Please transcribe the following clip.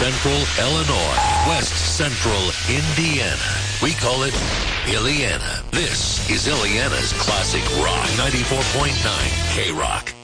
Central Illinois, West Central Indiana. We call it Illiana. This is Illiana's Classic Rock 94.9 K-Rock.